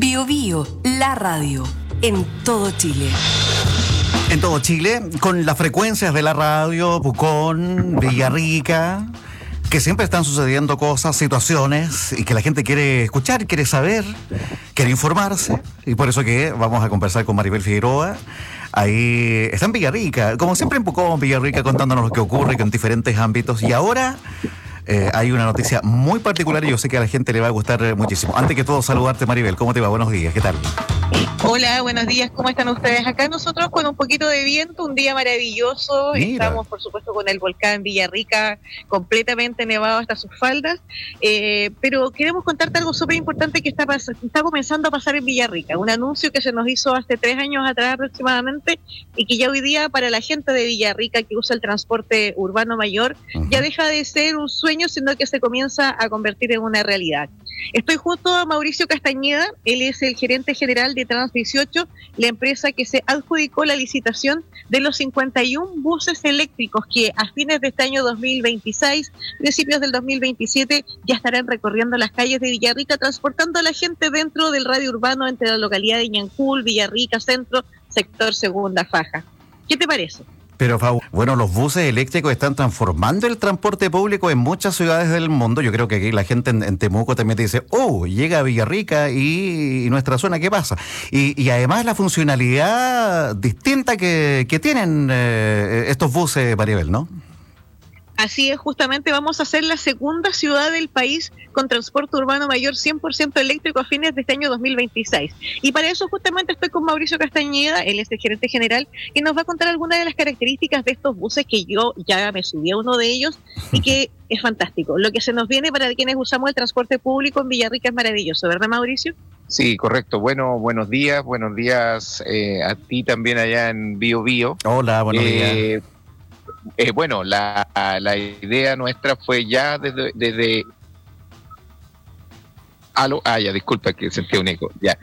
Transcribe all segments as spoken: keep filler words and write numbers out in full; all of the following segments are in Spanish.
Biobío, la radio, en todo Chile. En todo Chile, con las frecuencias de la radio, Pucón, Villarrica, que siempre están sucediendo cosas, situaciones, y que la gente quiere escuchar, quiere saber, quiere informarse, y por eso que vamos a conversar con Maribel Figueroa. Ahí está en Villarrica, como siempre en Pucón, Villarrica, contándonos lo que ocurre en diferentes ámbitos, y ahora... Eh, hay una noticia muy particular y yo sé que a la gente le va a gustar muchísimo. Antes que todo, saludarte, Maribel. ¿Cómo te va? Buenos días. ¿Qué tal? Hola, buenos días. ¿Cómo están ustedes? Acá nosotros con un poquito de viento, un día maravilloso. Mira. Estamos, por supuesto, con el volcán Villarrica completamente nevado hasta sus faldas. Eh, pero queremos contarte algo súper importante que está, pas- está comenzando a pasar en Villarrica. Un anuncio que se nos hizo hace tres años atrás aproximadamente y que ya hoy día para la gente de Villarrica que usa el transporte urbano mayor uh-huh. ya deja de ser un sueño, sino que se comienza a convertir en una realidad. Estoy junto a Mauricio Castañeda, él es el gerente general de Trans dieciocho, la empresa que se adjudicó la licitación de los cincuenta y uno buses eléctricos que a fines de este año dos mil veintiséis, principios del dos mil veintisiete, ya estarán recorriendo las calles de Villarrica, transportando a la gente dentro del radio urbano entre la localidad de Ñancul, Villarrica, Centro, sector Segunda Faja. ¿Qué te parece? Pero, Fau, bueno, los buses eléctricos están transformando el transporte público en muchas ciudades del mundo. Yo creo que aquí la gente en, en Temuco también te dice, oh, llega a Villarrica y, y nuestra zona, ¿qué pasa? Y, y además la funcionalidad distinta que, que tienen eh, estos buses, Maribel, ¿no? Así es, justamente vamos a ser la segunda ciudad del país con transporte urbano mayor cien por ciento eléctrico a fines de este año dos mil veintiséis. Y para eso justamente estoy con Mauricio Castañeda, él es el gerente general, y nos va a contar algunas de las características de estos buses que yo ya me subí a uno de ellos y que es fantástico. Lo que se nos viene para quienes usamos el transporte público en Villarrica es maravilloso, ¿verdad, Mauricio? Sí, correcto. Bueno, buenos días, buenos días eh, a ti también allá en Biobío. Hola, buenos eh, días. Eh, bueno, la, la idea nuestra fue ya desde... desde... Aló, ah, ya, disculpa que sentí un eco. Ya.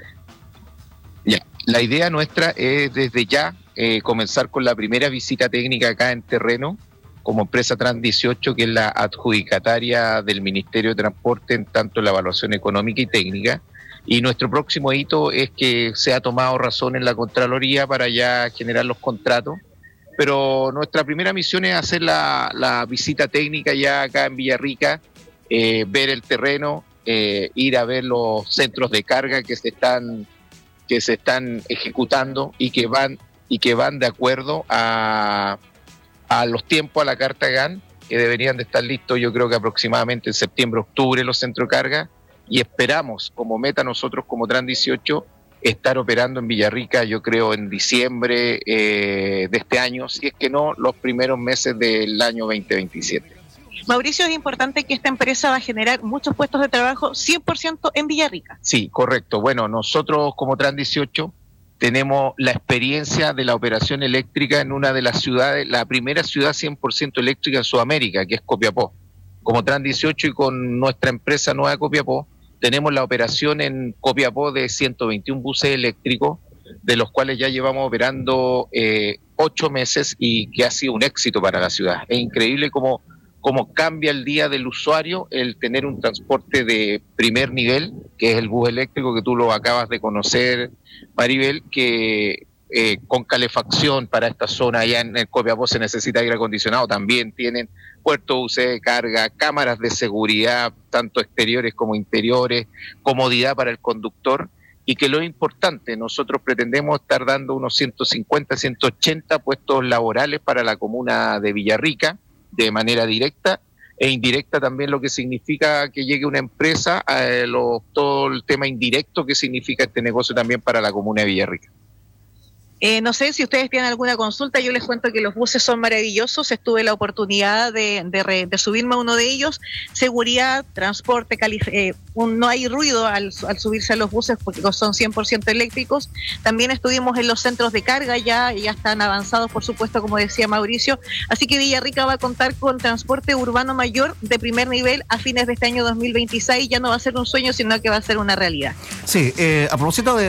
Ya. La idea nuestra es desde ya eh, comenzar con la primera visita técnica acá en terreno, como empresa Trans dieciocho, que es la adjudicataria del Ministerio de Transporte en tanto la evaluación económica y técnica. Y nuestro próximo hito es que se ha tomado razón en la Contraloría para ya generar los contratos. Pero nuestra primera misión es hacer la, la visita técnica ya acá en Villarrica, eh, ver el terreno, eh, ir a ver los centros de carga que se están que se están ejecutando y que van y que van de acuerdo a, a los tiempos, a la carta GAN, que deberían de estar listos yo creo que aproximadamente en septiembre, octubre los centros de carga, y esperamos como meta nosotros como Trans dieciocho estar operando en Villarrica, yo creo, en diciembre eh, de este año, si es que no, los primeros meses del año veinte veintisiete. Mauricio, es importante que esta empresa va a generar muchos puestos de trabajo cien por ciento en Villarrica. Sí, correcto. Bueno, nosotros como Trans dieciocho tenemos la experiencia de la operación eléctrica en una de las ciudades, la primera ciudad cien por ciento eléctrica en Sudamérica, que es Copiapó. Como Trans dieciocho y con nuestra empresa Nueva Copiapó, tenemos la operación en Copiapó de ciento veintiún buses eléctricos, de los cuales ya llevamos operando eh, ocho meses y que ha sido un éxito para la ciudad. Es increíble cómo, cómo cambia el día del usuario el tener un transporte de primer nivel, que es el bus eléctrico que tú lo acabas de conocer, Maribel, que eh, con calefacción para esta zona, allá en el Copiapó se necesita aire acondicionado, también tienen puertos U C de carga, cámaras de seguridad, tanto exteriores como interiores, comodidad para el conductor, y que lo importante, nosotros pretendemos estar dando unos ciento cincuenta, ciento ochenta puestos laborales para la comuna de Villarrica, de manera directa e indirecta también, lo que significa que llegue una empresa, a lo, todo el tema indirecto que significa este negocio también para la comuna de Villarrica. Eh, no sé si ustedes tienen alguna consulta, yo les cuento que los buses son maravillosos, estuve la oportunidad de, de, re, de subirme a uno de ellos, seguridad, transporte, calif- eh, un, no hay ruido al, al subirse a los buses porque son cien por ciento eléctricos. También estuvimos en los centros de carga, ya, ya están avanzados, por supuesto, como decía Mauricio, así que Villarrica va a contar con transporte urbano mayor de primer nivel a fines de este año dos mil veintiséis, ya no va a ser un sueño, sino que va a ser una realidad. Sí, eh, a propósito de